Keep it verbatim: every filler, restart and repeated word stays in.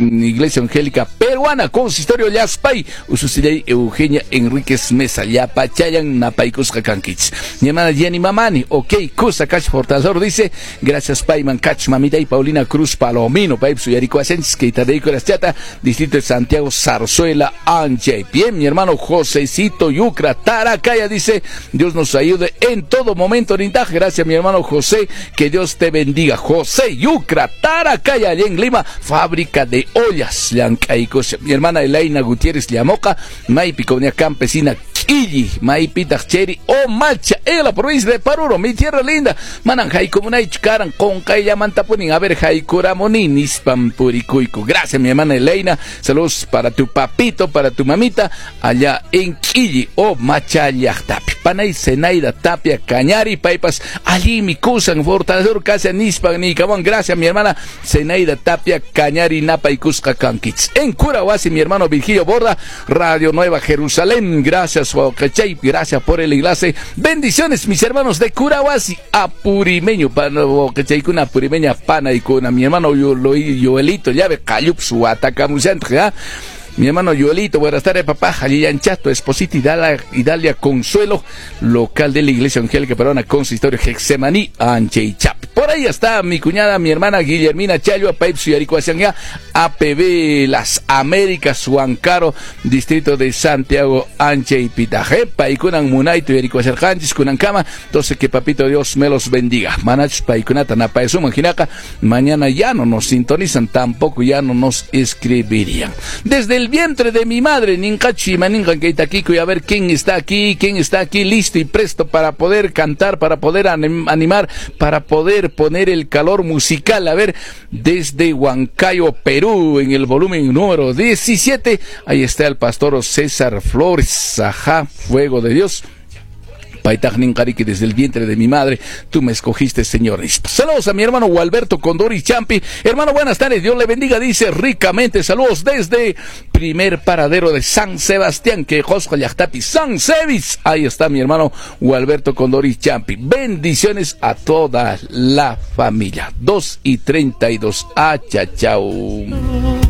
Iglesia Angélica Peruana, Consistorio Llaspay, Ususilei Eugenia Enríquez Mesa, Yapachayan Napaikus Kankits. Mi hermana Jenny Mamani, ok, Kusa Kach Portador dice, gracias Paiman Kach Mamita y Paulina Cruz Palomino, Paip Suyarico Asens, que Tadeico Las Chata, Distrito de Santiago, Zarzuela, Anche. Bien, mi hermano Josecito Yucra Taracaya dice, Dios nos ayude en todo momento, Nintaj. Gracias mi hermano José, que Dios te bendiga. José Yucra Taracaya, allá en Lima, fábrica de ollas, mi hermana Elaina Gutiérrez Llamoca, Maipiconia Campesina Quilli, Maipita Cheri, o Macha, en la provincia de Paruro, mi tierra linda, Manan Jaicomunay Chucaran, con Kaya Mantapunin, a ver Jaicuramonin, Nispam Puricuico. Gracias mi hermana Elaina, saludos para tu papito, para tu mamita, allá en Quilli, o Macha Yachtapi, Panay Zenaida Tapia Cañari, Paipas, allí mi Cusan, Fortalecedor, Casa Nispam, ni Cabón. Gracias mi hermana Zenaida Tapia Cañari, Napa y Cusca Cankits. En Curahuasi, mi hermano Virgilio Borda, Radio Nueva Jerusalén, gracias gracias por el enlace. Bendiciones mis hermanos de Curahuasi, Apurimeño, para con una purimeña pana y con a mi hermano Yoelito, ya ve Cayup su ataca musante, mi hermano Yoelito, buenas tardes papá, Jaliyan Chato, Esposito y Dalia, y Dalia Consuelo, local de la Iglesia Angélica Peruana, Consistorio Hexemaní, Anche y Chap. Por ahí está mi cuñada, mi hermana Guillermina Chayo, Paipsu y Aricuacianga, A P B Las Américas, Huancaro, Distrito de Santiago, Anche y Pitaje, Paikunan Munaito y Aricuacerjanchis, Kunankama, entonces que papito Dios me los bendiga. Manach Paikunata, Napaesu, Manjinaca, mañana ya no nos sintonizan, tampoco ya no nos escribirían. Desde el vientre de mi madre, Ninkachi, Maninkan Keitakiku, y a ver quién está aquí, quién está aquí listo y presto para poder cantar, para poder anim animar, para poder poner el calor musical. A ver, desde Huancayo, Perú, en el volumen número diecisiete, ahí está el pastor César Flores, ajá, fuego de Dios. Paitagnin Kariki, desde el vientre de mi madre, tú me escogiste, Señor. Saludos a mi hermano Gualberto Condori Champi. Hermano, buenas tardes, Dios le bendiga, dice ricamente. Saludos desde primer paradero de San Sebastián, que Josco Yachtapi, San Sebis. Ahí está mi hermano Gualberto Condori Champi. Bendiciones a toda la familia. Dos y treinta y dos. Ah, chao, chao.